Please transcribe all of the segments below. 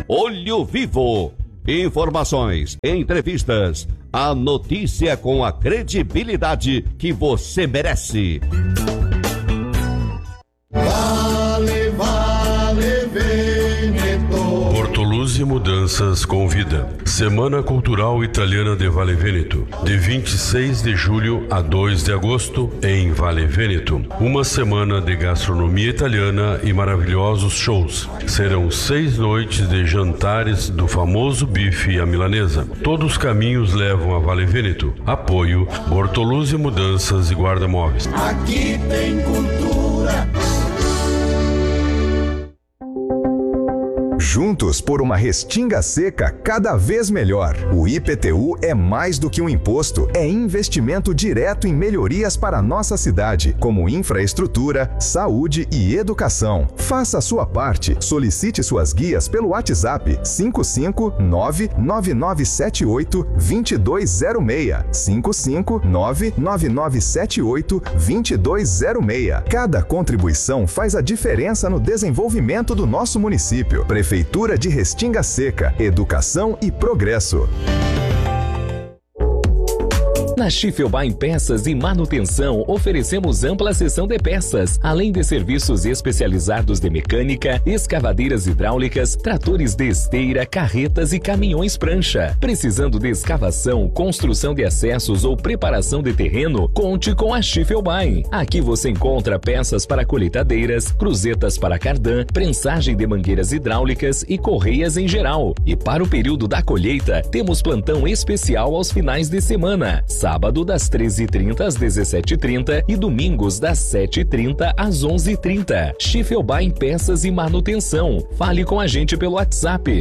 Olho Vivo. Informações, entrevistas, a notícia com a credibilidade que você merece. Vale, vale, Veneto. Portoluzzi Mudanças convida. Semana Cultural Italiana de Vale Veneto, de 26 de julho a 2 de agosto, em Vale Veneto. Uma semana de gastronomia italiana e maravilhosos shows. Serão 6 noites de jantares do famoso bife à milanesa. Todos os caminhos levam a Vale Veneto. Apoio Bortoluzzi Mudanças e Guarda-Móveis. Aqui tem cultura. Juntos por uma Restinga Seca cada vez melhor. O IPTU é mais do que um imposto, é investimento direto em melhorias para a nossa cidade, como infraestrutura, saúde e educação. Faça a sua parte. Solicite suas guias pelo WhatsApp 559-9978-2206. 559-9978-2206. Cada contribuição faz a diferença no desenvolvimento do nosso município. Prefeitura de Restinga Seca, Educação e Progresso. Na Schiffelbein Peças e Manutenção, oferecemos ampla seção de peças, além de serviços especializados de mecânica, escavadeiras hidráulicas, tratores de esteira, carretas e caminhões prancha. Precisando de escavação, construção de acessos ou preparação de terreno, conte com a Schiffelbein. Aqui você encontra peças para colheitadeiras, cruzetas para cardan, prensagem de mangueiras hidráulicas e correias em geral. E para o período da colheita, temos plantão especial aos finais de semana. Sábado das 13h30 às 17h30 e domingos das 7h30 às 11h30. Schiffelbein Peças e Manutenção. Fale com a gente pelo WhatsApp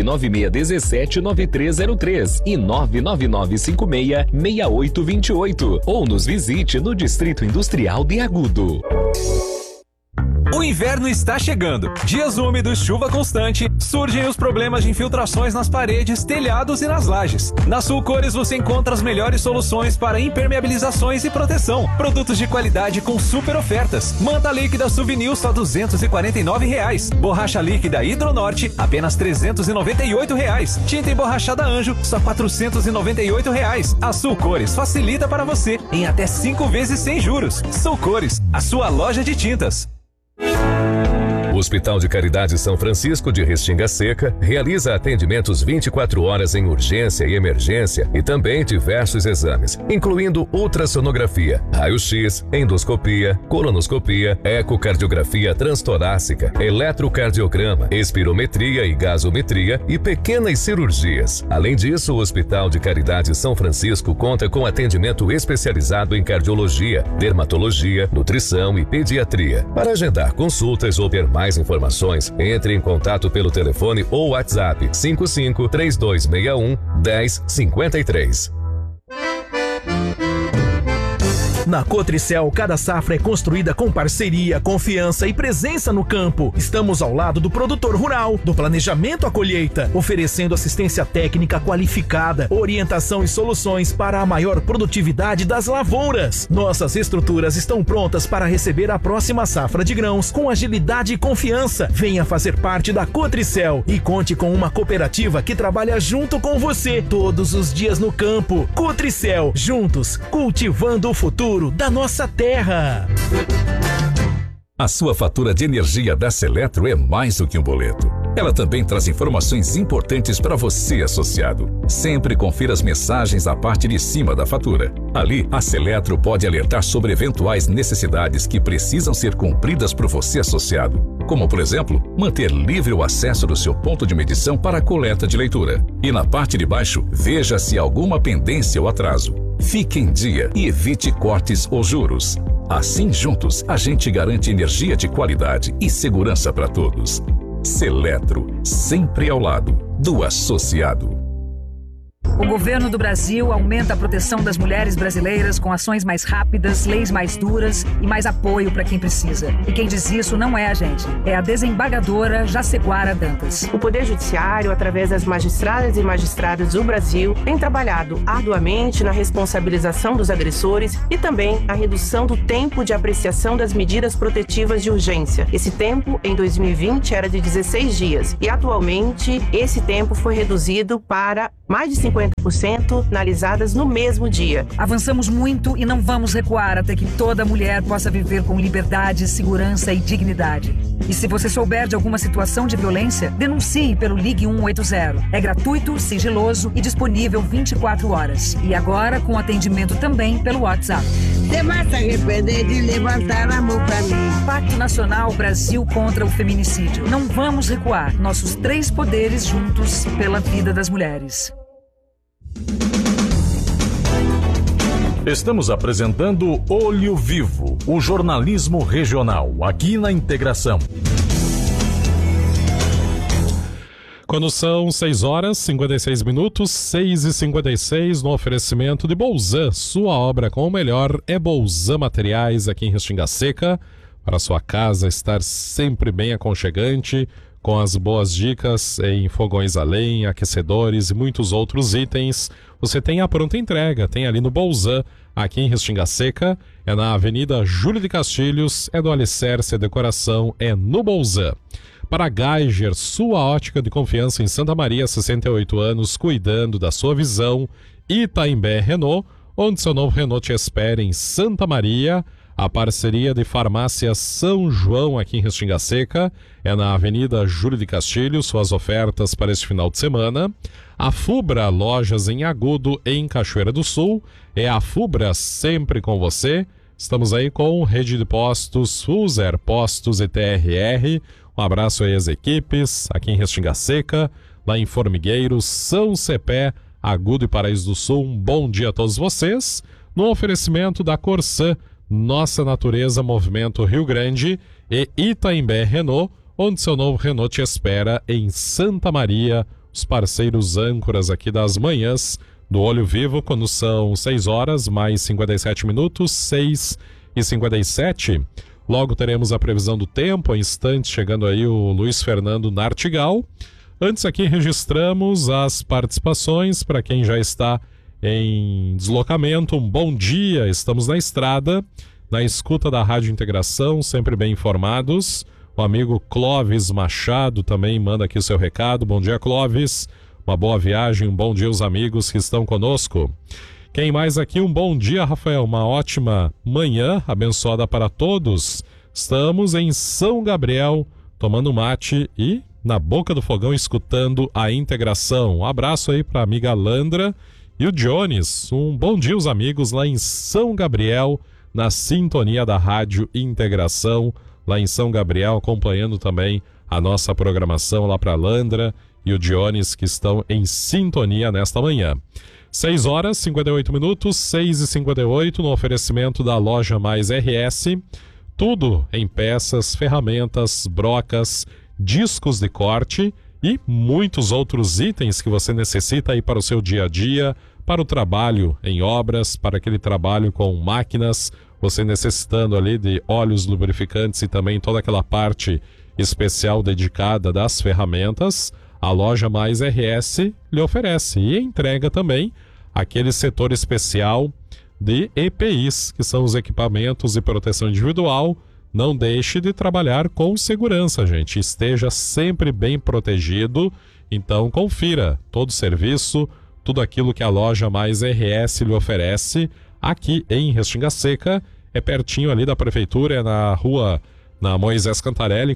996179303 e 999566828 ou nos visite no Distrito Industrial de Agudo. O inverno está chegando. Dias úmidos, chuva constante, surgem os problemas de infiltrações nas paredes, telhados e nas lajes. Na Sulcores você encontra as melhores soluções para impermeabilizações e proteção. Produtos de qualidade com super ofertas. Manta líquida Souvenir só R$ 249,00. Borracha líquida Hidronorte apenas R$ 398,00. Tinta emborrachada Anjo só R$ 498,00. A Sulcores facilita para você em até 5 vezes sem juros. Sulcores, a sua loja de tintas. O Hospital de Caridade São Francisco de Restinga Seca realiza atendimentos 24 horas em urgência e emergência e também diversos exames, incluindo ultrassonografia, raio-x, endoscopia, colonoscopia, ecocardiografia transtorácica, eletrocardiograma, espirometria e gasometria e pequenas cirurgias. Além disso, o Hospital de Caridade São Francisco conta com atendimento especializado em cardiologia, dermatologia, nutrição e pediatria. Para agendar consultas ou ter mais informações, entre em contato pelo telefone ou WhatsApp 55 3261 1053. Na Cotricel, cada safra é construída com parceria, confiança e presença no campo. Estamos ao lado do produtor rural, do planejamento à colheita, oferecendo assistência técnica qualificada, orientação e soluções para a maior produtividade das lavouras. Nossas estruturas estão prontas para receber a próxima safra de grãos com agilidade e confiança. Venha fazer parte da Cotricel e conte com uma cooperativa que trabalha junto com você todos os dias no campo. Cotricel, juntos, cultivando o futuro da nossa terra. A sua fatura de energia da Seletro é mais do que um boleto. Ela também traz informações importantes para você, associado. Sempre confira as mensagens na parte de cima da fatura. Ali, a Seletro pode alertar sobre eventuais necessidades que precisam ser cumpridas por você, associado. Como, por exemplo, manter livre o acesso do seu ponto de medição para a coleta de leitura. E na parte de baixo, veja se há alguma pendência ou atraso. Fique em dia e evite cortes ou juros. Assim, juntos, a gente garante energia de qualidade e segurança para todos. Seletro, sempre ao lado do associado. O governo do Brasil aumenta a proteção das mulheres brasileiras com ações mais rápidas, leis mais duras e mais apoio para quem precisa. E quem diz isso não é a gente, é a desembargadora Jaceguara Dantas. O Poder Judiciário, através das magistradas e magistrados do Brasil, tem trabalhado arduamente na responsabilização dos agressores e também na redução do tempo de apreciação das medidas protetivas de urgência. Esse tempo, em 2020, era de 16 dias e atualmente esse tempo foi reduzido para mais de 50% analisadas no mesmo dia. Avançamos muito e não vamos recuar até que toda mulher possa viver com liberdade, segurança e dignidade. E se você souber de alguma situação de violência, denuncie pelo Ligue 180. É gratuito, sigiloso e disponível 24 horas. E agora com atendimento também pelo WhatsApp. Você vai se arrepender de levantar a mão pra mim. Pacto Nacional Brasil contra o Feminicídio. Não vamos recuar. Nossos 3 poderes juntos pela vida das mulheres. Estamos apresentando Olho Vivo, o jornalismo regional, aqui na Integração. Quando são 6 horas, 56 minutos, 6h56, no oferecimento de Bolzan. Sua obra com o melhor é Bolzan Materiais, aqui em Restinga Seca, para sua casa estar sempre bem aconchegante, com as boas dicas em fogões a lenha, aquecedores e muitos outros itens. Você tem a pronta entrega, tem ali no Bolzan, aqui em Restinga Seca, é na Avenida Júlio de Castilhos, é do Alicerce Decoração, é no Bolzan. Para Geiger, sua ótica de confiança em Santa Maria, 68 anos, cuidando da sua visão. Itaimbé Renault, onde seu novo Renault te espera em Santa Maria. A parceria de Farmácia São João, aqui em Restinga Seca, é na Avenida Júlio de Castilhos, suas ofertas para este final de semana. A Fubra, lojas em Agudo, em Cachoeira do Sul, é a Fubra sempre com você. Estamos aí com Rede de Postos, Fuser Postos e TRR. Um abraço aí às equipes, aqui em Restinga Seca, lá em Formigueiro, São Cepé, Agudo e Paraíso do Sul. Um bom dia a todos vocês, no oferecimento da Corsã, Nossa Natureza Movimento Rio Grande e Itaimbé Renault, onde seu novo Renault te espera em Santa Maria, os parceiros âncoras aqui das manhãs do Olho Vivo, quando são 6 horas, mais 57 minutos, 6h57. Logo teremos a previsão do tempo, em instantes chegando aí o Luiz Fernando Nartigal. Antes aqui registramos as participações para quem já está em deslocamento. Um bom dia, estamos na estrada, na escuta da Rádio Integração, sempre bem informados. O amigo Clóvis Machado também manda aqui o seu recado. Bom dia, Clóvis. Uma boa viagem, um bom dia aos amigos que estão conosco. Quem mais aqui? Um bom dia, Rafael. Uma ótima manhã, abençoada para todos. Estamos em São Gabriel, tomando mate e na boca do fogão escutando a Integração. Um abraço aí para a amiga Landra e o Jones. Um bom dia aos amigos lá em São Gabriel, na sintonia da Rádio Integração, lá em São Gabriel, acompanhando também a nossa programação lá para Landra e o Dionis, que estão em sintonia nesta manhã. 6 horas, 58 minutos, 6h58, no oferecimento da Loja Mais RS. Tudo em peças, ferramentas, brocas, discos de corte e muitos outros itens que você necessita aí para o seu dia a dia, para o trabalho em obras, para aquele trabalho com máquinas, você necessitando ali de óleos lubrificantes e também toda aquela parte especial dedicada das ferramentas. A Loja Mais RS lhe oferece e entrega também aquele setor especial de EPIs, que são os equipamentos de proteção individual. Não deixe de trabalhar com segurança, gente. Esteja sempre bem protegido. Então confira todo o serviço, tudo aquilo que a Loja Mais RS lhe oferece aqui em Restinga Seca. É pertinho ali da prefeitura, é na rua, na Moisés Cantarelli,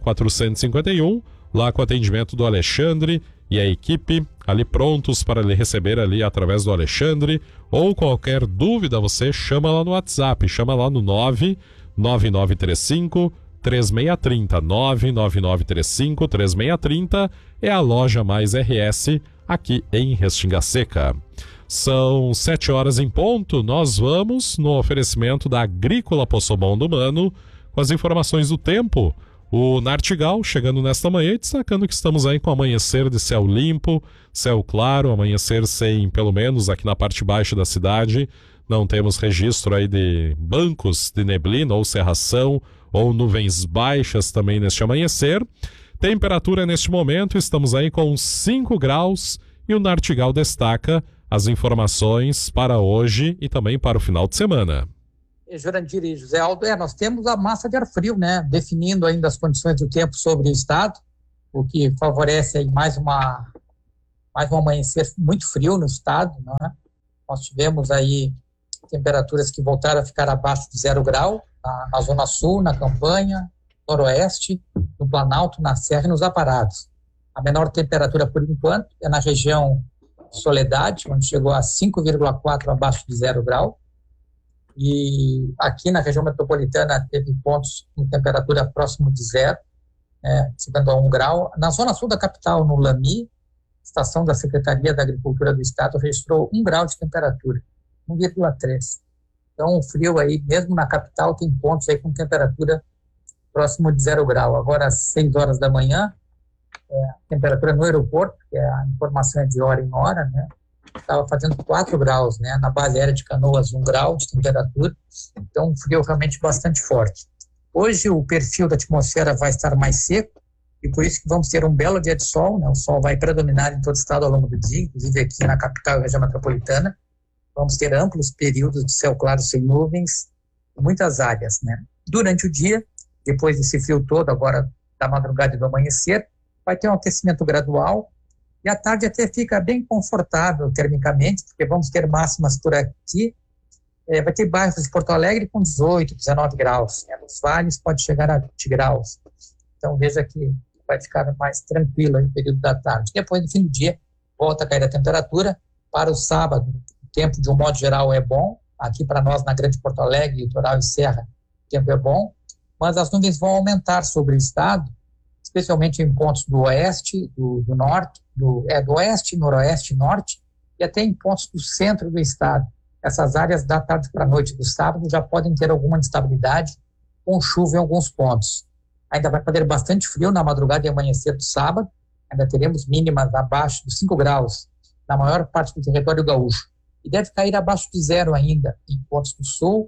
451, lá com o atendimento do Alexandre e a equipe ali prontos para lhe receber ali através do Alexandre. Ou qualquer dúvida, você chama lá no WhatsApp, chama lá no 99935-3630, 99935-3630, é a Loja Mais RS aqui em Restinga Seca. São 7 horas em ponto, nós vamos no oferecimento da Agrícola Poçobon do Mano com as informações do tempo. O Nartigal chegando nesta manhã e destacando que estamos aí com amanhecer de céu limpo, céu claro, amanhecer sem, pelo menos aqui na parte baixa da cidade, não temos registro aí de bancos de neblina ou cerração ou nuvens baixas também neste amanhecer. Temperatura neste momento, estamos aí com 5 graus e o Nartigal destaca as informações para hoje e também para o final de semana. Jurandir e José Aldo, nós temos a massa de ar frio, né, definindo ainda as condições do tempo sobre o estado, o que favorece aí mais um amanhecer muito frio no estado, né? Nós tivemos aí temperaturas que voltaram a ficar abaixo de 0 grau, na Zona Sul, na Campanha, Noroeste, no Planalto, na Serra e nos Aparados. A menor temperatura, por enquanto, é na região Soledade, onde chegou a 5,4 abaixo de 0 grau. E aqui na região metropolitana teve pontos com temperatura próximo de 0, chegando a 1 grau. Na Zona Sul da capital, no Lami, estação da Secretaria da Agricultura do Estado, registrou 1 grau de temperatura, 1,3. Então, o frio aí, mesmo na capital, tem pontos aí com temperatura próximo de 0 grau. Agora, às 6 horas da manhã, a temperatura no aeroporto, que a informação é de hora em hora, né? Estava fazendo 4 graus, né? Na base aérea de Canoas, 1 grau de temperatura. Então, um frio realmente bastante forte. Hoje, o perfil da atmosfera vai estar mais seco e por isso que vamos ter um belo dia de sol, né? O sol vai predominar em todo o estado ao longo do dia, inclusive aqui na capital e região metropolitana. Vamos ter amplos períodos de céu claro sem nuvens, em muitas áreas, né? Durante o dia, depois desse frio todo, agora da madrugada e do amanhecer, vai ter um aquecimento gradual e à tarde até fica bem confortável termicamente, porque vamos ter máximas por aqui. Vai ter bairros de Porto Alegre com 18, 19 graus. Né? Nos vales pode chegar a 20 graus. Então veja que vai ficar mais tranquilo no período da tarde. Depois, no fim do dia, volta a cair a temperatura. Para o sábado, o tempo de um modo geral é bom. Aqui para nós, na Grande Porto Alegre, Litoral e Serra, o tempo é bom. Mas as nuvens vão aumentar sobre o estado, especialmente em pontos do oeste, do norte, do oeste, noroeste, norte, e até em pontos do centro do estado. Essas áreas da tarde para a noite do sábado já podem ter alguma instabilidade, com chuva em alguns pontos. Ainda vai fazer bastante frio na madrugada e amanhecer do sábado, ainda teremos mínimas abaixo dos 5 graus na maior parte do território gaúcho, e deve cair abaixo de 0 ainda em pontos do sul,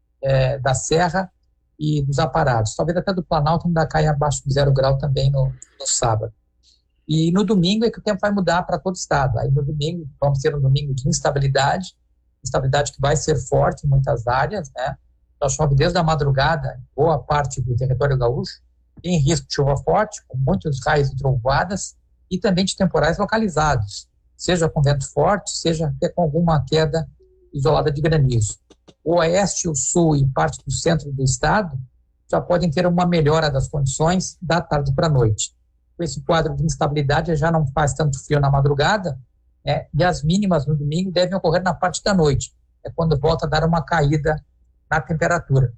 da Serra e dos Aparados. Talvez até do Planalto ainda caia abaixo de 0 grau também no sábado. E no domingo é que o tempo vai mudar para todo o estado. Aí no domingo, vamos ter um domingo de instabilidade que vai ser forte em muitas áreas, né? Então chove desde a madrugada, boa parte do território gaúcho, tem risco de chuva forte, com muitos raios e trovoadas, e também de temporais localizados, seja com vento forte, seja até com alguma queda isolada de granizo. O oeste, o sul e parte do centro do estado já podem ter uma melhora das condições da tarde para a noite. Com esse quadro de instabilidade já não faz tanto frio na madrugada, e as mínimas no domingo devem ocorrer na parte da noite, quando volta a dar uma caída na temperatura.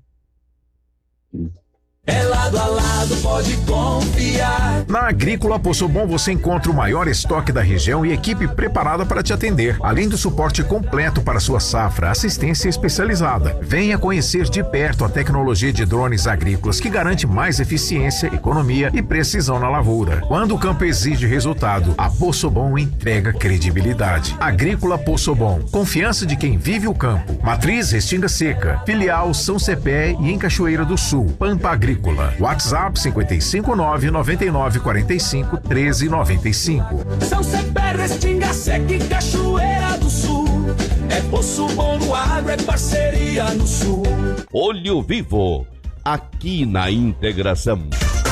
É lado a lado, pode confiar. Na Agrícola Possobon você encontra o maior estoque da região e equipe preparada para te atender, além do suporte completo para sua safra, assistência especializada. Venha conhecer de perto a tecnologia de drones agrícolas que garante mais eficiência, economia e precisão na lavoura. Quando o campo exige resultado, a Possobon entrega credibilidade. Agrícola Possobon, confiança de quem vive o campo. Matriz Restinga Seca, filial São Cepé e em Cachoeira do Sul, Pampa Agrícola. WhatsApp 559-9945-1395. São Cepé, Restinga Seca e Cachoeira do Sul. É Possobon no agro, é parceria no sul. Olho Vivo, aqui na Integração.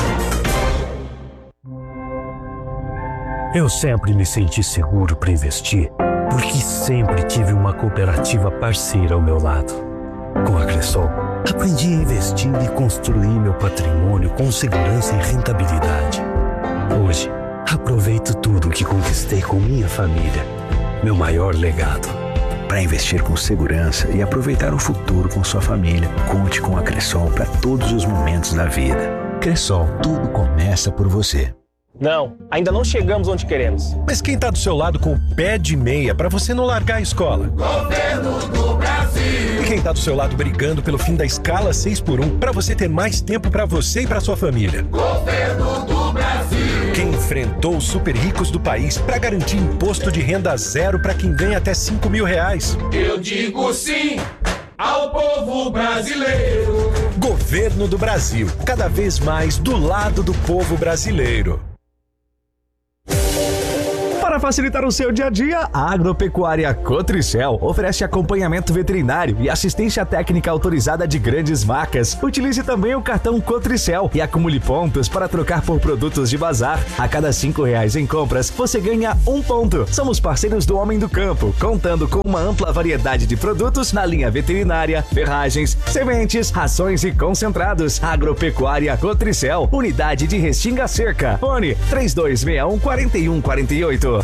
Eu sempre me senti seguro para investir, porque sempre tive uma cooperativa parceira ao meu lado. Com a Cressol, aprendi a investir e construir meu patrimônio com segurança e rentabilidade. Hoje, aproveito tudo o que conquistei com minha família, meu maior legado. Para investir com segurança e aproveitar o futuro com sua família, conte com a Cressol para todos os momentos da vida. Cressol, tudo começa por você. Não, ainda não chegamos onde queremos. Mas quem tá do seu lado com o pé de meia para você não largar a escola? Governo do Brasil. E quem tá do seu lado brigando pelo fim da escala 6x1 para você ter mais tempo para você e para sua família? Governo do Brasil. Quem enfrentou os super ricos do país para garantir imposto de renda zero para quem ganha até R$5.000? Eu digo sim ao povo brasileiro. Governo do Brasil, cada vez mais do lado do povo brasileiro. Para facilitar o seu dia a dia, a Agropecuária Cotricel oferece acompanhamento veterinário e assistência técnica autorizada de grandes marcas. Utilize também o cartão Cotricel e acumule pontos para trocar por produtos de bazar. A cada R$5 em compras, você ganha 1 ponto. Somos parceiros do Homem do Campo, contando com uma ampla variedade de produtos na linha veterinária, ferragens, sementes, rações e concentrados. Agropecuária Cotricel, unidade de Restinga Seca. Fone 3261-4148.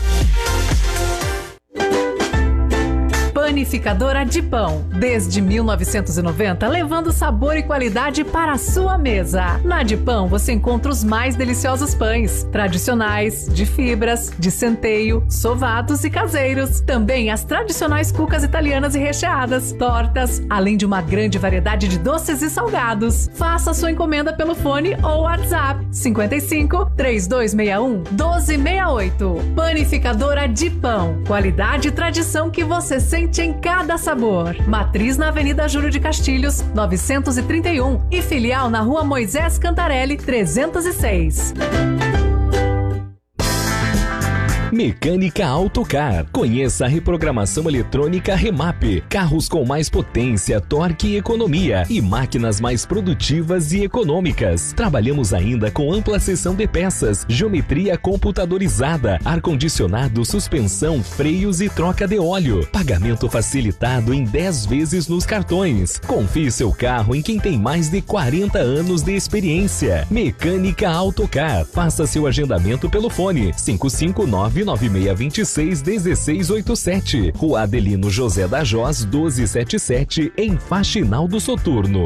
Panificadora de Pão, desde 1990, levando sabor e qualidade para a sua mesa. Na de Pão você encontra os mais deliciosos pães, tradicionais, de fibras, de centeio, sovados e caseiros. Também as tradicionais cucas italianas e recheadas, tortas, além de uma grande variedade de doces e salgados. Faça sua encomenda pelo fone ou WhatsApp 55 3261 1268. Panificadora de Pão, qualidade e tradição que você sente em cada sabor. Matriz na Avenida Júlio de Castilhos, 931 e filial na Rua Moisés Cantarelli, 306. Mecânica Autocar. Conheça a reprogramação eletrônica Remap. Carros com mais potência, torque e economia e máquinas mais produtivas e econômicas. Trabalhamos ainda com ampla seção de peças, geometria computadorizada, ar-condicionado, suspensão, freios e troca de óleo. Pagamento facilitado em 10 vezes nos cartões. Confie seu carro em quem tem mais de 40 anos de experiência. Mecânica Autocar. Faça seu agendamento pelo fone 559-9626-1687. Rua Adelino José da Jós, 1277, em Faxinal do Soturno.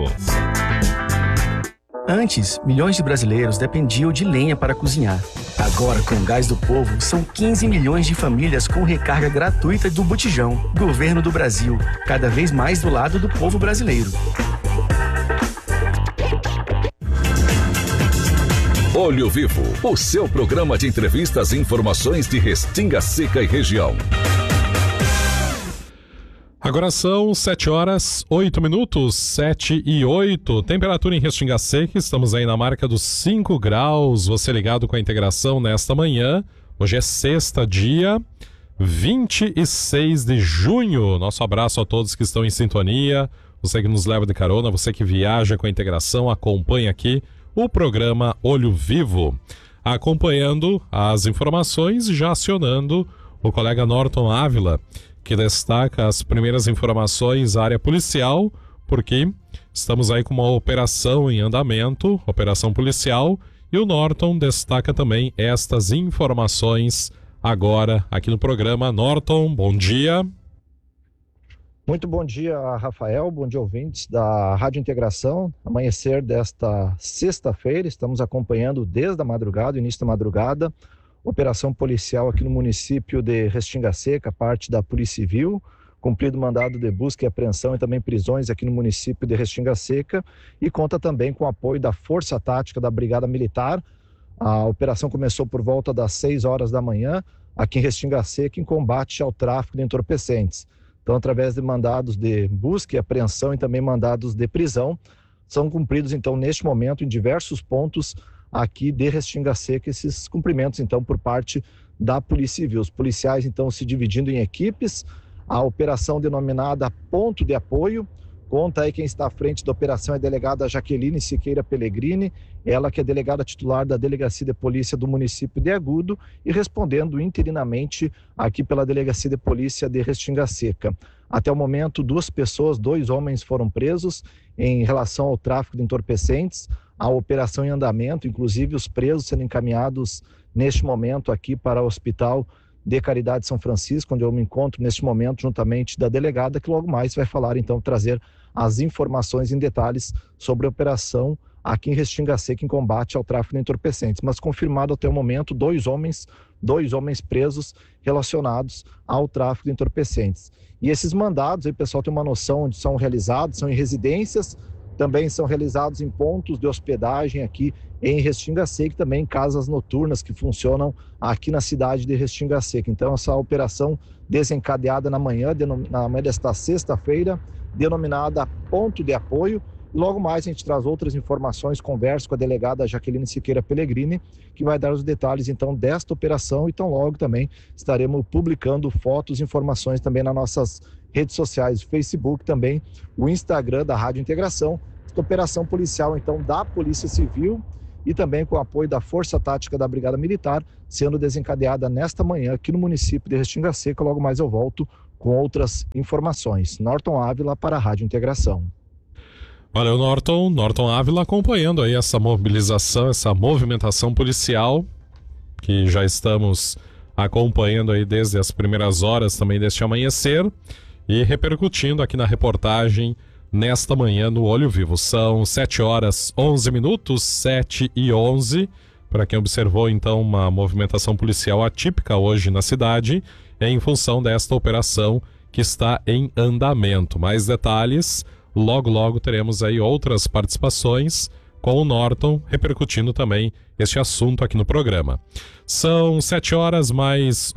Antes, milhões de brasileiros dependiam de lenha para cozinhar. Agora, com o Gás do Povo, são 15 milhões de famílias com recarga gratuita do botijão. Governo do Brasil, cada vez mais do lado do povo brasileiro. Olho Vivo, o seu programa de entrevistas e informações de Restinga Seca e região. Agora são 7h08, 7h08. Temperatura em Restinga Seca, estamos aí na marca dos 5 graus. Você ligado com a integração nesta manhã. Hoje é sexta, dia 26 de junho. Nosso abraço a todos que estão em sintonia. Você que nos leva de carona, você que viaja com a integração, acompanha aqui o programa Olho Vivo, acompanhando as informações e já acionando o colega Norton Ávila, que destaca as primeiras informações da área policial, porque estamos aí com uma operação em andamento, operação policial, e o Norton destaca também estas informações agora aqui no programa. Norton, bom dia. Muito bom dia, Rafael, bom dia, ouvintes da Rádio Integração. Amanhecer desta sexta-feira, estamos acompanhando desde a madrugada, início da madrugada, operação policial aqui no município de Restinga Seca, parte da Polícia Civil, cumprido mandado de busca e apreensão e também prisões aqui no município de Restinga Seca, e conta também com o apoio da Força Tática da Brigada Militar. A operação começou por volta das 6 horas da manhã, aqui em Restinga Seca, em combate ao tráfico de entorpecentes. Então, através de mandados de busca e apreensão e também mandados de prisão, são cumpridos, então, neste momento, em diversos pontos aqui de Restinga Seca, esses cumprimentos, então, por parte da Polícia Civil. Os policiais, então, se dividindo em equipes, a operação denominada Ponto de Apoio. Conta aí quem está à frente da operação é a delegada Jaqueline Siqueira Pellegrini, ela que é delegada titular da Delegacia de Polícia do município de Agudo e respondendo interinamente aqui pela Delegacia de Polícia de Restinga Seca. Até o momento, 2 pessoas, 2 homens foram presos em relação ao tráfico de entorpecentes, a operação em andamento, inclusive os presos sendo encaminhados neste momento aqui para o Hospital de Caridade São Francisco, onde eu me encontro neste momento juntamente da delegada, que logo mais vai falar, então, trazer as informações em detalhes sobre a operação aqui em Restinga Seca em combate ao tráfico de entorpecentes, mas confirmado até o momento 2 homens presos relacionados ao tráfico de entorpecentes. E esses mandados, aí o pessoal tem uma noção onde são realizados, são em residências, também são realizados em pontos de hospedagem aqui em Restinga Seca e também em casas noturnas que funcionam aqui na cidade de Restinga Seca. Então essa operação desencadeada na manhã desta sexta-feira, denominada Ponto de Apoio. Logo mais a gente traz outras informações, conversa com a delegada Jaqueline Siqueira Pellegrini, que vai dar os detalhes então desta operação, e tão logo também estaremos publicando fotos e informações também nas nossas redes sociais, Facebook, também o Instagram da Rádio Integração. Esta operação policial então da Polícia Civil e também com o apoio da Força Tática da Brigada Militar, sendo desencadeada nesta manhã aqui no município de Restinga Seca. Logo mais eu volto com outras informações. Norton Ávila para a Rádio Integração. Valeu, Norton Ávila, acompanhando aí essa mobilização, essa movimentação policial que já estamos acompanhando aí desde as primeiras horas também deste amanhecer e repercutindo aqui na reportagem nesta manhã no Olho Vivo. São 7h11, 7h11, para quem observou então uma movimentação policial atípica hoje na cidade, em função desta operação que está em andamento. Mais detalhes, logo teremos aí outras participações com o Norton repercutindo também este assunto aqui no programa. São 7h11,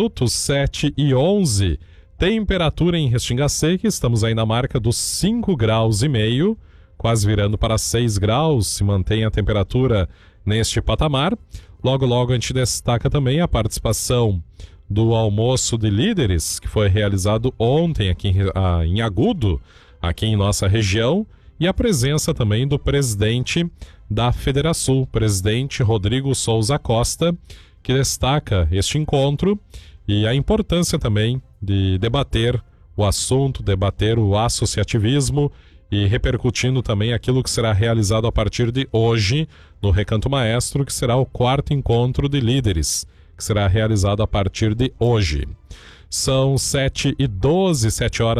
7h11, temperatura em Restinga Seca, estamos aí na marca dos 5,5 graus, quase virando para 6 graus, se mantém a temperatura neste patamar. Logo a gente destaca também a participação do almoço de líderes, que foi realizado ontem aqui em Agudo, aqui em nossa região, e a presença também do presidente da Federação, presidente Rodrigo Souza Costa, que destaca este encontro e a importância também de debater o assunto, debater o associativismo e repercutindo também aquilo que será realizado a partir de hoje no Recanto Maestro, que será o 4º encontro de líderes, que será realizado a partir de hoje. São 7h12,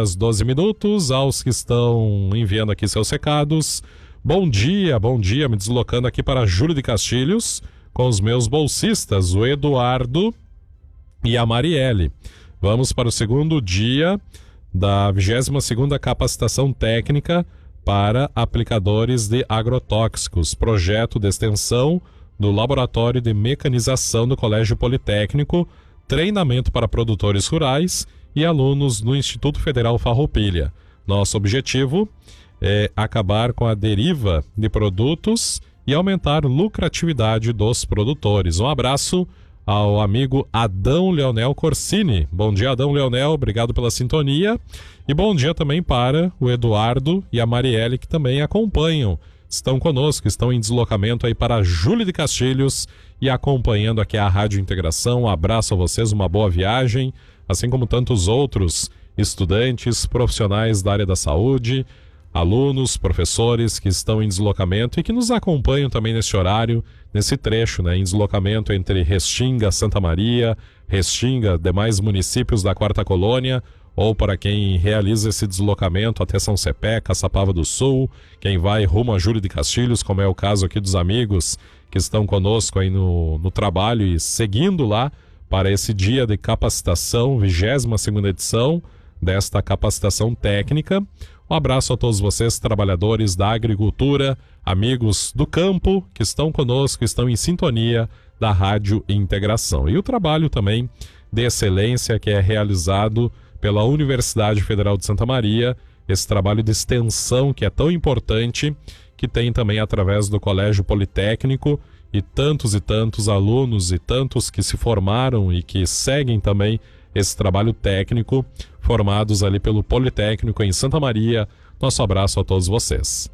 7h12, aos que estão enviando aqui seus recados. Bom dia, me deslocando aqui para Júlio de Castilhos com os meus bolsistas, o Eduardo e a Marielle. Vamos para o segundo dia da 22ª capacitação técnica para aplicadores de agrotóxicos, projeto de extensão do Laboratório de Mecanização do Colégio Politécnico, treinamento para produtores rurais e alunos no Instituto Federal Farroupilha. Nosso objetivo é acabar com a deriva de produtos e aumentar a lucratividade dos produtores. Um abraço ao amigo Adão Leonel Corsini. Bom dia, Adão Leonel, obrigado pela sintonia. E bom dia também para o Eduardo e a Marielle, que também acompanham, estão conosco, estão em deslocamento aí para Júlio de Castilhos e acompanhando aqui a Rádio Integração. Um abraço a vocês, uma boa viagem, assim como tantos outros estudantes, profissionais da área da saúde, alunos, professores que estão em deslocamento e que nos acompanham também neste horário, nesse trecho, em deslocamento entre Restinga, Santa Maria, Restinga, demais municípios da 4ª Colônia, ou para quem realiza esse deslocamento até São Cepé, Caçapava do Sul, quem vai rumo a Júlio de Castilhos, como é o caso aqui dos amigos que estão conosco aí no trabalho e seguindo lá para esse dia de capacitação, 22ª edição desta capacitação técnica. Um abraço a todos vocês, trabalhadores da agricultura, amigos do campo, que estão conosco, estão em sintonia da Rádio Integração. E o trabalho também de excelência que é realizado pela Universidade Federal de Santa Maria, esse trabalho de extensão que é tão importante, que tem também através do Colégio Politécnico e tantos alunos e tantos que se formaram e que seguem também esse trabalho técnico, formados ali pelo Politécnico em Santa Maria. Nosso abraço a todos vocês.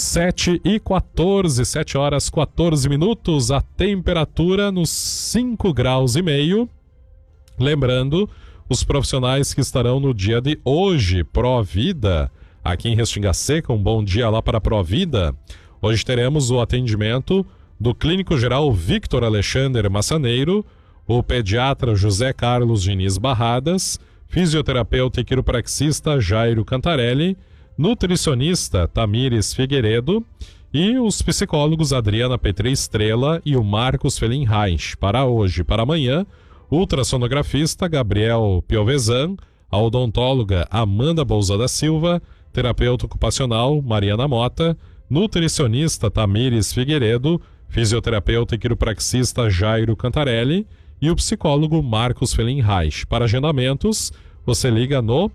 7h14, 7h14, a temperatura nos 5,5 graus. Lembrando, os profissionais que estarão no dia de hoje, Provida, aqui em Restinga Seca, um bom dia lá para a Provida. Hoje teremos o atendimento do clínico geral Victor Alexander Massaneiro, o pediatra José Carlos Diniz Barradas, fisioterapeuta e quiropraxista Jairo Cantarelli, nutricionista Tamires Figueiredo E os psicólogos Adriana Petri Estrela e o Marcos Felinreich. Para hoje e para amanhã, ultrassonografista Gabriel Piovesan, a odontóloga Amanda Bolsa da Silva, terapeuta ocupacional Mariana Mota, nutricionista Tamires Figueiredo, fisioterapeuta e quiropraxista Jairo Cantarelli e o psicólogo Marcos Felinreich. Para agendamentos, você liga no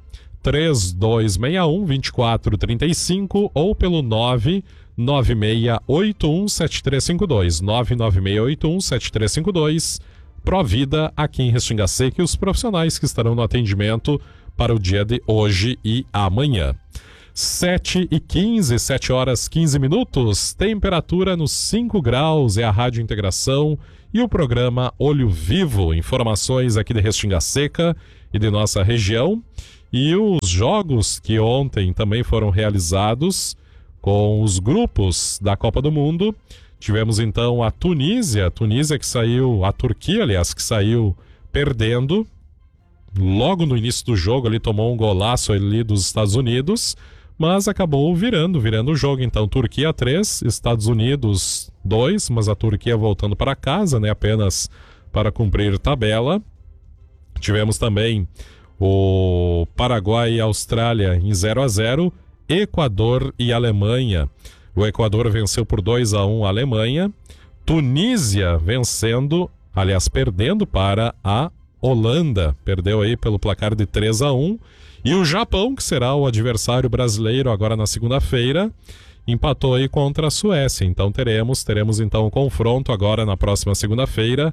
3261-2435 ou pelo 99681-7352. 99681-7352. Provida aqui em Restinga Seca e os profissionais que estarão no atendimento para o dia de hoje e amanhã. 7h15, 7 horas 15 minutos, temperatura nos 5 graus, é a Rádio Integração e o programa Olho Vivo, informações aqui de Restinga Seca e de nossa região. E os jogos que ontem também foram realizados com os grupos da Copa do Mundo. Tivemos então a Tunísia que saiu, a Turquia, aliás, que saiu perdendo. Logo no início do jogo ali tomou um golaço ali dos Estados Unidos, mas acabou virando o jogo. Então, Turquia 3, Estados Unidos 2, mas a Turquia voltando para casa, né, apenas para cumprir tabela. Tivemos também o Paraguai e Austrália em 0-0, Equador e Alemanha. O Equador venceu por 2-1 a Alemanha. Tunísia vencendo, aliás, perdendo para a Holanda. Perdeu aí pelo placar de 3-1. E o Japão, que será o adversário brasileiro agora na segunda-feira, empatou aí contra a Suécia. Então teremos então um confronto agora na próxima segunda-feira,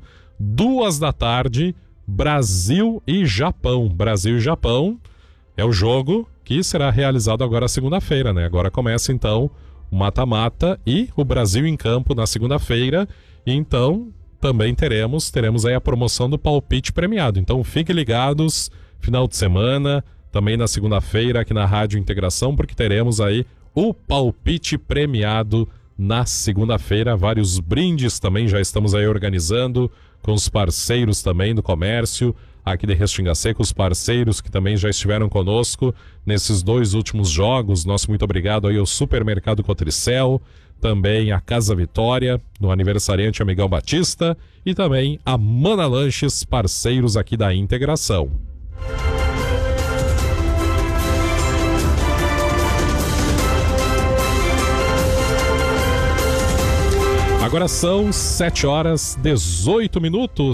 14h, Brasil e Japão. Brasil e Japão é o jogo que será realizado agora segunda-feira, né? Agora começa então o mata-mata e o Brasil em campo na segunda-feira. E então também teremos aí a promoção do palpite premiado. Então fiquem ligados, final de semana, também na segunda-feira aqui na Rádio Integração, porque teremos aí o palpite premiado na segunda-feira. Vários brindes também já estamos aí organizando com os parceiros também do comércio aqui de Restinga Seca, os parceiros que também já estiveram conosco nesses 2 últimos jogos. Nosso muito obrigado aí ao Supermercado Cotricel, também a Casa Vitória, no aniversariante Amigão Batista, e também a Mana Lanches, parceiros aqui da Integração. Agora são 7 horas 18 minutos,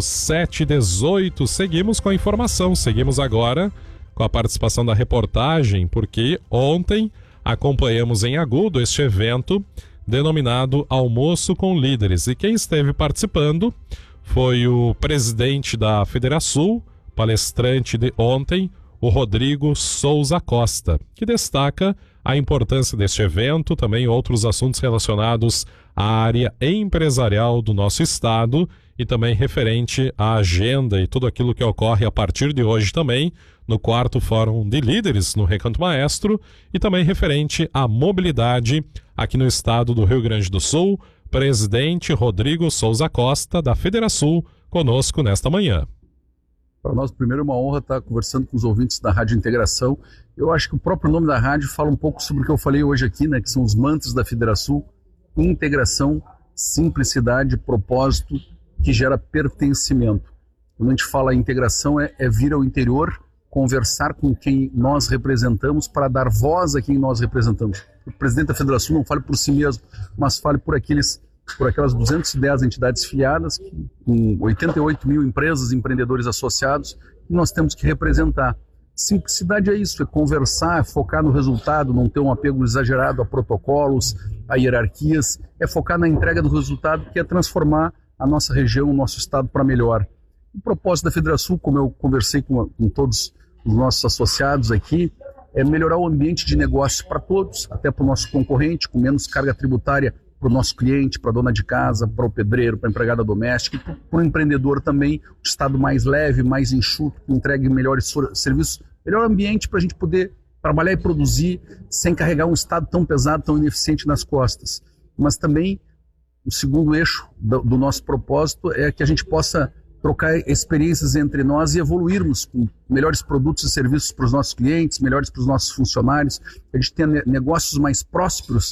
7h18. Seguimos com a informação, seguimos agora com a participação da reportagem, porque ontem acompanhamos em agudo este evento denominado Almoço com Líderes. E quem esteve participando foi o presidente da Federação, palestrante de ontem, o Rodrigo Souza Costa, que destaca a importância deste evento, também outros assuntos relacionados à área empresarial do nosso estado e também referente à agenda e tudo aquilo que ocorre a partir de hoje também no 4º Fórum de Líderes no Recanto Maestro e também referente à mobilidade aqui no estado do Rio Grande do Sul. Presidente Rodrigo Souza Costa, da Federação, conosco nesta manhã. Para nós, primeiro, é uma honra estar conversando com os ouvintes da Rádio Integração. Eu acho que o próprio nome da rádio fala um pouco sobre o que eu falei hoje aqui, né, que são os mantras da Federação: integração, simplicidade, propósito, que gera pertencimento. Quando a gente fala integração, é vir ao interior, conversar com quem nós representamos para dar voz a quem nós representamos. O presidente da Federação não fale por si mesmo, mas fale por aquelas 210 entidades filiadas, com 88 mil empresas e empreendedores associados, que nós temos que representar. Simplicidade é isso, é conversar, é focar no resultado, não ter um apego exagerado a protocolos, a hierarquias, é focar na entrega do resultado, que é transformar a nossa região, o nosso estado para melhor. O propósito da Federação, como eu conversei com todos os nossos associados aqui, é melhorar o ambiente de negócio para todos, até para o nosso concorrente, com menos carga tributária para o nosso cliente, para a dona de casa, para o pedreiro, para a empregada doméstica, e para o empreendedor também, o estado mais leve, mais enxuto, que entregue melhores serviços, melhor ambiente para a gente poder trabalhar e produzir sem carregar um estado tão pesado, tão ineficiente nas costas. Mas também o segundo eixo do nosso propósito é que a gente possa trocar experiências entre nós e evoluirmos com melhores produtos e serviços para os nossos clientes, melhores para os nossos funcionários, a gente tenha negócios mais prósperos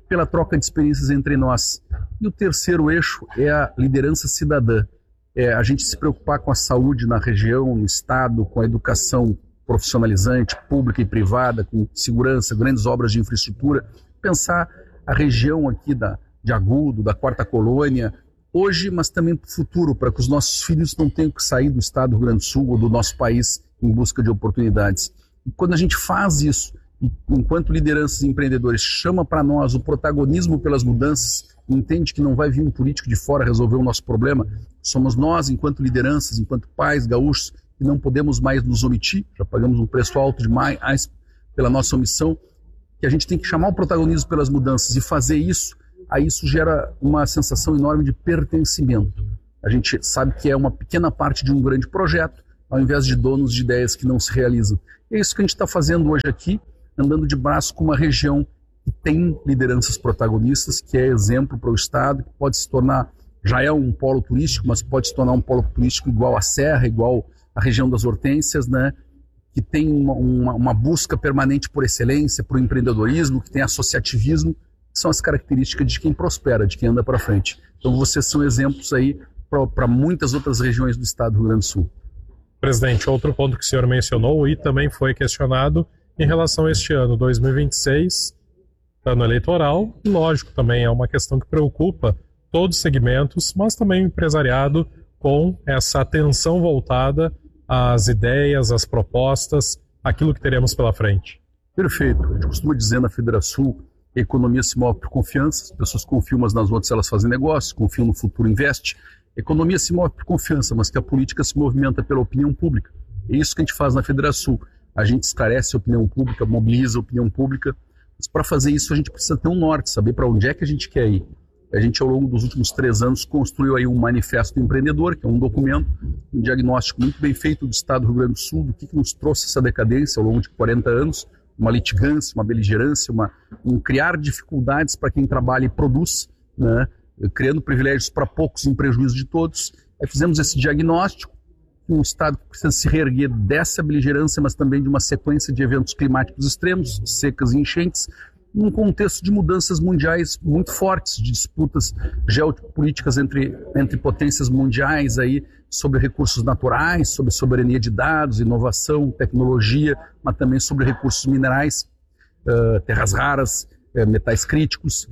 pela troca de experiências entre nós. E o terceiro eixo é a liderança cidadã. A gente se preocupar com a saúde na região, no estado, com a educação profissionalizante, pública e privada, com segurança, grandes obras de infraestrutura, pensar a região aqui de Agudo, da Quarta Colônia, hoje, mas também para o futuro, para que os nossos filhos não tenham que sair do estado do Rio Grande do Sul ou do nosso país em busca de oportunidades. E quando a gente faz isso, e enquanto lideranças e empreendedores chama para nós o protagonismo pelas mudanças, entende que não vai vir um político de fora resolver o nosso problema, somos nós, enquanto lideranças, enquanto pais gaúchos, que não podemos mais nos omitir, já pagamos um preço alto demais pela nossa omissão, que a gente tem que chamar o protagonismo pelas mudanças e fazer isso, aí isso gera uma sensação enorme de pertencimento. A gente sabe que é uma pequena parte de um grande projeto, ao invés de donos de ideias que não se realizam. E é isso que a gente está fazendo hoje aqui, andando de braço com uma região que tem lideranças protagonistas, que é exemplo para o Estado, que pode se tornar, já é um polo turístico, mas pode se tornar um polo turístico igual à Serra, igual à região das Hortênsias, né? Que tem uma busca permanente por excelência, por empreendedorismo, que tem associativismo, que são as características de quem prospera, de quem anda para frente. Então vocês são exemplos aí para muitas outras regiões do estado do Rio Grande do Sul. Presidente, outro ponto que o senhor mencionou e também foi questionado em relação a este ano, 2026, ano eleitoral, lógico, também é uma questão que preocupa todos os segmentos, mas também o empresariado com essa atenção voltada às ideias, às propostas, aquilo que teremos pela frente. Perfeito. A gente costuma dizer na Federação, a economia se move por confiança, as pessoas confiam umas nas outras, elas fazem negócio, confiam no futuro, investe. A economia se move por confiança, mas que a política se movimenta pela opinião pública. É isso que a gente faz na Federação. A gente esclarece a opinião pública, mobiliza a opinião pública, mas para fazer isso a gente precisa ter um norte, saber para onde é que a gente quer ir. A gente, ao longo dos últimos 3 anos, construiu aí um manifesto do empreendedor, que é um documento, um diagnóstico muito bem feito do estado do Rio Grande do Sul, do que nos trouxe essa decadência ao longo de 40 anos, uma litigância, uma beligerância, um criar dificuldades para quem trabalha e produz, né, criando privilégios para poucos em prejuízo de todos. Aí fizemos esse diagnóstico, um estado que precisa se reerguer dessa beligerância, mas também de uma sequência de eventos climáticos extremos, secas e enchentes, num contexto de mudanças mundiais muito fortes, de disputas geopolíticas entre potências mundiais aí, sobre recursos naturais, sobre soberania de dados, inovação, tecnologia, mas também sobre recursos minerais, terras raras, metais críticos.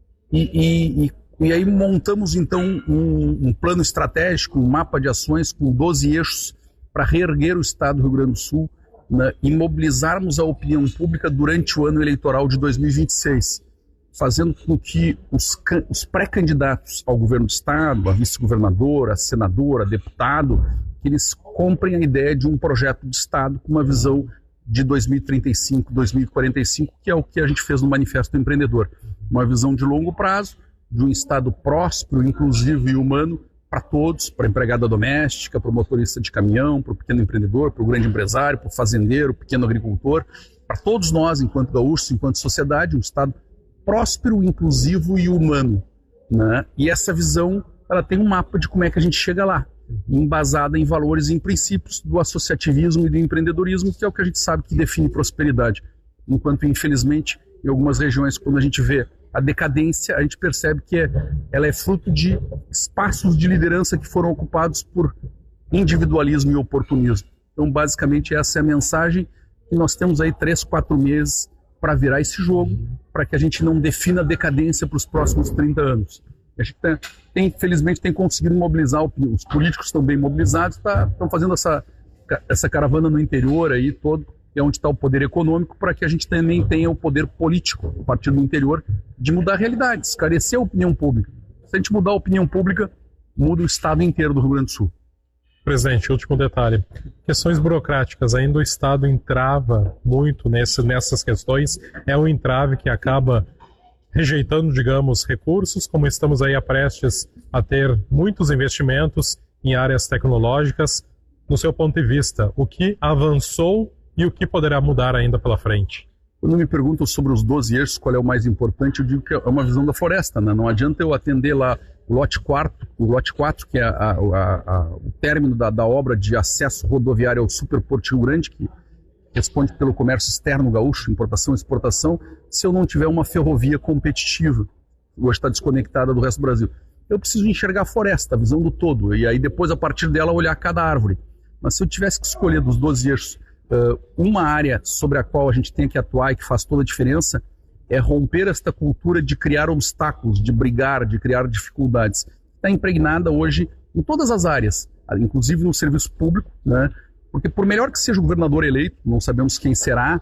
E aí montamos então um plano estratégico, um mapa de ações com 12 eixos para reerguer o estado do Rio Grande do Sul, né, e mobilizarmos a opinião pública durante o ano eleitoral de 2026, fazendo com que os pré-candidatos ao governo do estado, a vice-governador, a senador, a deputado, que eles comprem a ideia de um projeto de estado com uma visão de 2035, 2045, que é o que a gente fez no Manifesto do Empreendedor. Uma visão de longo prazo, de um estado próspero, inclusivo e humano para todos, para a empregada doméstica, para o motorista de caminhão, para o pequeno empreendedor, para o grande empresário, para o fazendeiro, pequeno agricultor, para todos nós, enquanto gaúchos, enquanto sociedade, um estado próspero, inclusivo e humano, né? E essa visão, ela tem um mapa de como é que a gente chega lá, embasada em valores e em princípios do associativismo e do empreendedorismo, que é o que a gente sabe que define prosperidade. Enquanto, infelizmente, em algumas regiões, quando a gente vê a decadência, a gente percebe que ela é fruto de espaços de liderança que foram ocupados por individualismo e oportunismo. Então, basicamente, essa é a mensagem, que nós temos aí 3, 4 meses para virar esse jogo, para que a gente não defina a decadência para os próximos 30 anos. A gente felizmente, tem conseguido mobilizar, os políticos estão bem mobilizados, estão fazendo essa caravana no interior aí todo, é onde está o poder econômico, para que a gente também tenha o poder político, a partir do interior, de mudar a realidade, esclarecer a opinião pública. Se a gente mudar a opinião pública, muda o estado inteiro do Rio Grande do Sul. Presidente, último detalhe. Questões burocráticas, ainda o Estado entrava muito nessas questões, é um entrave que acaba rejeitando, digamos, recursos, como estamos aí prestes a ter muitos investimentos em áreas tecnológicas. No seu ponto de vista, o que avançou e o que poderá mudar ainda pela frente? Quando me perguntam sobre os 12 eixos, qual é o mais importante, eu digo que é uma visão da floresta, né? Não adianta eu atender lá o lote 4, que é o término da obra de acesso rodoviário ao Superporto Rio Grande, que responde pelo comércio externo gaúcho, importação e exportação, se eu não tiver uma ferrovia competitiva, hoje está desconectada do resto do Brasil. Eu preciso enxergar a floresta, a visão do todo, e aí depois, a partir dela, olhar cada árvore. Mas se eu tivesse que escolher dos 12 eixos uma área sobre a qual a gente tem que atuar e que faz toda a diferença, é romper esta cultura de criar obstáculos, de brigar, de criar dificuldades. Está impregnada hoje em todas as áreas, inclusive no serviço público, né? Porque por melhor que seja o governador eleito, não sabemos quem será,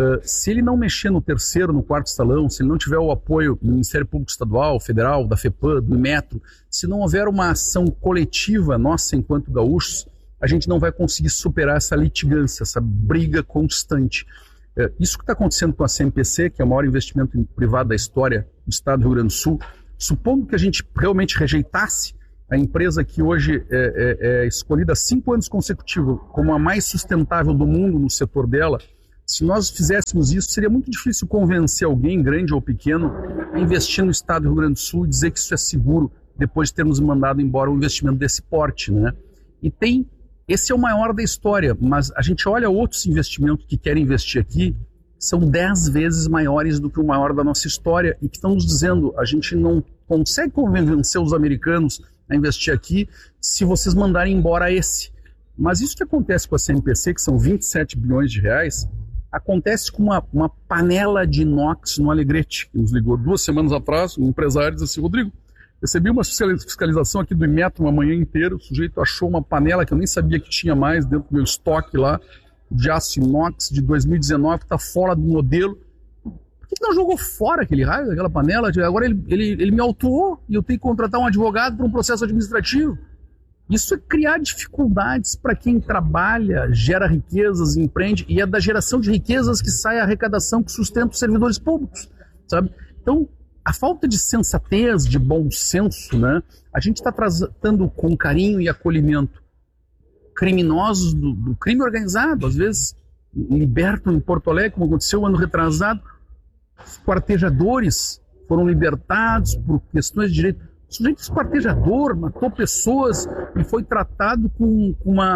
se ele não mexer no terceiro, no quarto escalão, se ele não tiver o apoio do Ministério Público Estadual, Federal, da FEPAM, do Metro, se não houver uma ação coletiva nossa enquanto gaúchos, a gente não vai conseguir superar essa litigância, essa briga constante. Isso que está acontecendo com a CMPC, que é o maior investimento privado da história do estado do Rio Grande do Sul, supondo que a gente realmente rejeitasse a empresa que hoje é escolhida há 5 anos consecutivos como a mais sustentável do mundo no setor dela, se nós fizéssemos isso, seria muito difícil convencer alguém, grande ou pequeno, a investir no estado do Rio Grande do Sul e dizer que isso é seguro depois de termos mandado embora um investimento desse porte, né? E esse é o maior da história, mas a gente olha outros investimentos que querem investir aqui, são 10 vezes maiores do que o maior da nossa história e que estão nos dizendo, a gente não consegue convencer os americanos a investir aqui se vocês mandarem embora esse. Mas isso que acontece com a CMPC, que são 27 bilhões de reais, acontece com uma panela de inox no Alegrete, que nos ligou 2 semanas atrás, um empresário disse assim, Rodrigo, recebi uma fiscalização aqui do Imetro uma manhã inteira, o sujeito achou uma panela que eu nem sabia que tinha mais dentro do meu estoque lá, de aço inox de 2019, que está fora do modelo. Por que não jogou fora aquele raio, aquela panela? Agora ele me autuou e eu tenho que contratar um advogado para um processo administrativo. Isso é criar dificuldades para quem trabalha, gera riquezas, empreende, e é da geração de riquezas que sai a arrecadação que sustenta os servidores públicos, sabe? Então, a falta de sensatez, de bom senso, né? A gente está tratando com carinho e acolhimento criminosos do crime organizado, às vezes libertam em Porto Alegre, como aconteceu ano retrasado, os quartejadores foram libertados por questões de direito. O sujeito esquartejador, matou pessoas e foi tratado com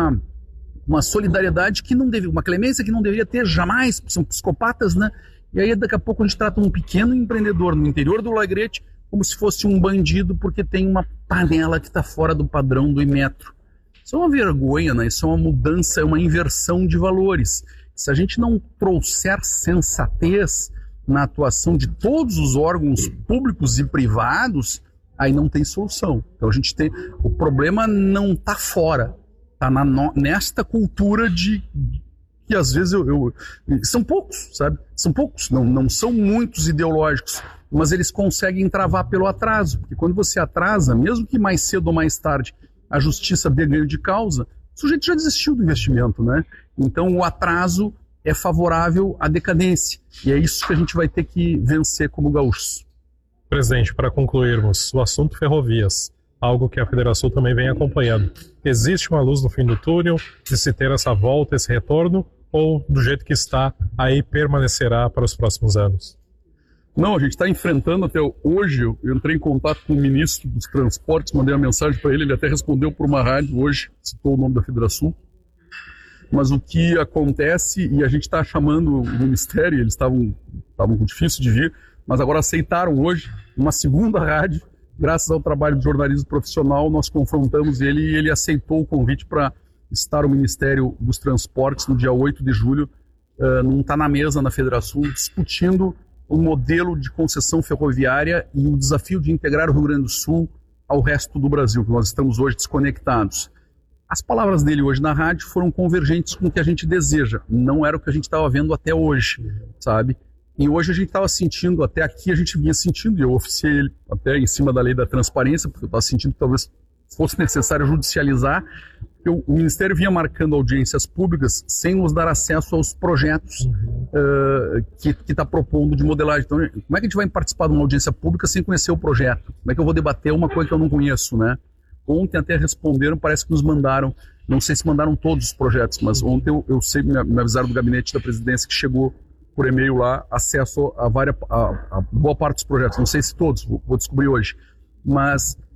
uma solidariedade que não deveria, uma clemência que não deveria ter jamais, porque são psicopatas, né? E aí daqui a pouco a gente trata um pequeno empreendedor no interior do Alegrete como se fosse um bandido porque tem uma panela que está fora do padrão do Imetro. Isso é uma vergonha, né? Isso é uma mudança, é uma inversão de valores. Se a gente não trouxer sensatez na atuação de todos os órgãos públicos e privados, aí não tem solução. Então a gente tem... O problema não está fora, está nesta cultura de... que às vezes são poucos, sabe? São poucos, não são muitos ideológicos, mas eles conseguem travar pelo atraso, porque quando você atrasa, mesmo que mais cedo ou mais tarde a justiça dê ganho de causa, o sujeito já desistiu do investimento, né? Então o atraso é favorável à decadência, e é isso que a gente vai ter que vencer como gaúchos. Presidente, para concluirmos, o assunto ferrovias, algo que a Federação também vem acompanhando. Existe uma luz no fim do túnel de se ter essa volta, esse retorno, ou do jeito que está, aí permanecerá para os próximos anos? Não, a gente está enfrentando até hoje. Eu entrei em contato com o ministro dos Transportes, mandei uma mensagem para ele até respondeu por uma rádio hoje, citou o nome da Federação. Mas o que acontece, e a gente está chamando o Ministério, eles estavam com difícil de vir, mas agora aceitaram hoje uma segunda rádio, graças ao trabalho de jornalismo profissional, nós confrontamos ele e ele aceitou o convite para estar o Ministério dos Transportes no dia 8 de julho, não está na mesa na Federação, discutindo o modelo de concessão ferroviária e o desafio de integrar o Rio Grande do Sul ao resto do Brasil, que nós estamos hoje desconectados. As palavras dele hoje na rádio foram convergentes com o que a gente deseja, não era o que a gente estava vendo até hoje, sabe? E hoje a gente estava sentindo, até aqui a gente vinha sentindo, e eu oficiei ele até em cima da lei da transparência, porque eu estava sentindo que talvez fosse necessário judicializar, porque o Ministério vinha marcando audiências públicas sem nos dar acesso aos projetos que está propondo de modelagem. Então, como é que a gente vai participar de uma audiência pública sem conhecer o projeto? Como é que eu vou debater uma coisa que eu não conheço, né? Ontem até responderam, parece que nos mandaram, não sei se mandaram todos os projetos, mas ontem eu sei, me avisaram do gabinete da presidência que chegou por e-mail lá, acesso a boa parte dos projetos, não sei se todos, vou descobrir hoje. Mas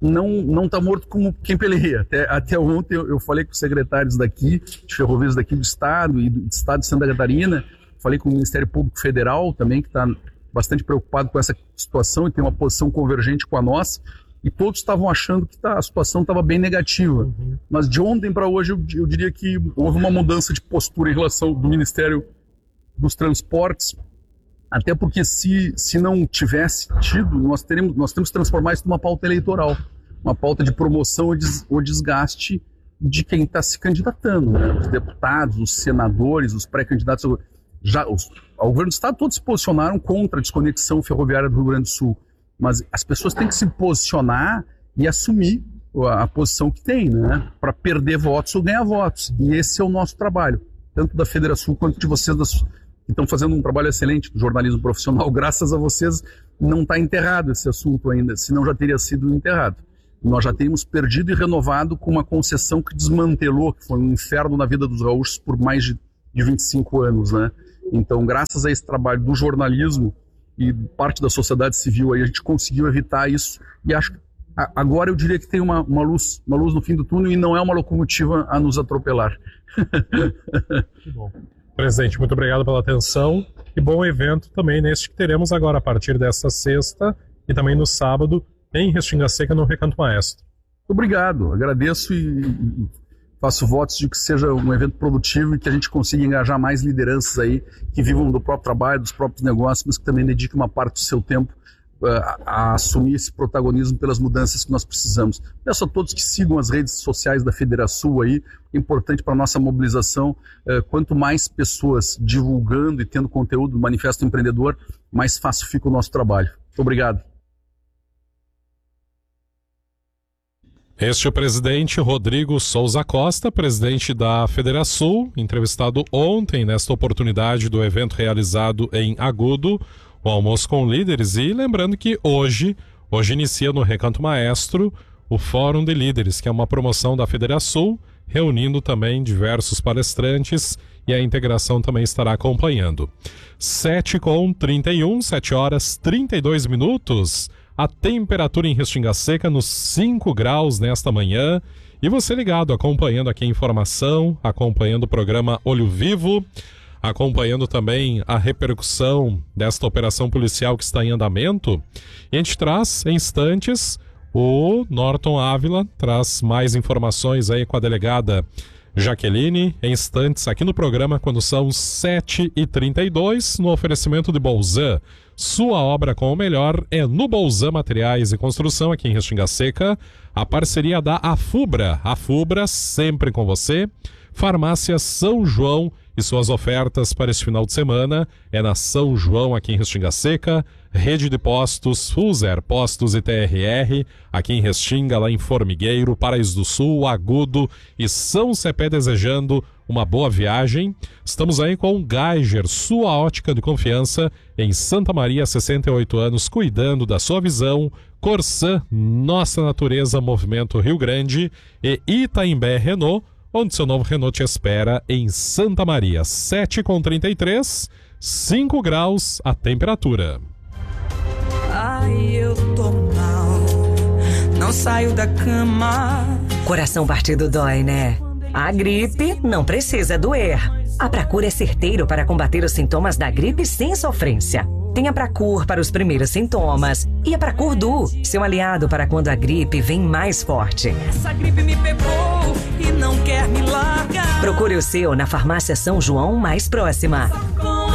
não está morto como quem peleia. Até ontem eu falei com os secretários daqui, de ferrovias daqui do Estado e do Estado de Santa Catarina, falei com o Ministério Público Federal também, que está bastante preocupado com essa situação e tem uma posição convergente com a nossa, e todos estavam achando que a situação estava bem negativa. Mas de ontem para hoje eu diria que houve uma mudança de postura em relação do Ministério dos Transportes, até porque se não tivesse tido, nós temos que transformar isso numa pauta eleitoral, uma pauta de promoção ou desgaste de quem está se candidatando, né? Os deputados, os senadores, os pré-candidatos, o governo do Estado todos se posicionaram contra a desconexão ferroviária do Rio Grande do Sul, mas as pessoas têm que se posicionar e assumir a posição que tem, né? Para perder votos ou ganhar votos, e esse é o nosso trabalho, tanto da Federação quanto de vocês que estão fazendo um trabalho excelente do jornalismo profissional. Graças a vocês não está enterrado esse assunto ainda, senão já teria sido enterrado. Nós já teríamos perdido e renovado com uma concessão que desmantelou, que foi um inferno na vida dos gaúchos por mais de 25 anos, né? Então, graças a esse trabalho do jornalismo e parte da sociedade civil, aí a gente conseguiu evitar isso, e acho que agora eu diria que tem uma luz no fim do túnel e não é uma locomotiva a nos atropelar. Que bom. Presidente, muito obrigado pela atenção e bom evento também neste que teremos agora a partir desta sexta e também no sábado em Restinga Seca, no Recanto Maestro. Obrigado, agradeço e faço votos de que seja um evento produtivo e que a gente consiga engajar mais lideranças aí que vivam do próprio trabalho, dos próprios negócios, mas que também dediquem uma parte do seu tempo a assumir esse protagonismo pelas mudanças que nós precisamos. Peço a todos que sigam as redes sociais da Federação aí, é importante para a nossa mobilização. Quanto mais pessoas divulgando e tendo conteúdo do Manifesto Empreendedor, mais fácil fica o nosso trabalho. Muito obrigado. Este é o presidente Rodrigo Souza Costa, presidente da Federação, entrevistado ontem nesta oportunidade do evento realizado em Agudo, o almoço com líderes. E lembrando que hoje inicia no Recanto Maestro o Fórum de Líderes, que é uma promoção da Federação, reunindo também diversos palestrantes, e a integração também estará acompanhando. 7h31, 7h32. A temperatura em Restinga Seca nos 5 graus nesta manhã. E você ligado, acompanhando aqui a informação, acompanhando o programa Olho Vivo, acompanhando também a repercussão desta operação policial que está em andamento. E a gente traz, em instantes, o Norton Ávila, traz mais informações aí com a delegada Jaqueline, em instantes aqui no programa, quando são 7h32, no oferecimento de Bolzan. Sua obra com o melhor é no Bolzan Materiais e Construção, aqui em Restinga Seca. A parceria da Afubra sempre com você. Farmácia São João e suas ofertas para esse final de semana é na São João, aqui em Restinga Seca. Rede de postos Fuser, Postos e TRR, aqui em Restinga, lá em Formigueiro, Paraíso do Sul, Agudo e São Cepé, desejando uma boa viagem. Estamos aí com o Geiger, sua ótica de confiança, em Santa Maria, 68 anos, cuidando da sua visão. Corsan, Nossa Natureza, Movimento Rio Grande e Itaimbé Renault, onde seu novo Renault te espera em Santa Maria. 7h33, 5 graus a temperatura. Ai, eu tô mal, não saio da cama. Coração partido dói, né? A gripe não precisa doer. A Pracur é certeiro para combater os sintomas da gripe sem sofrência. Tem a Pracur para os primeiros sintomas e a Pracur Du, seu aliado para quando a gripe vem mais forte. Essa gripe me pegou e não quer me largar. Procure o seu na farmácia São João mais próxima.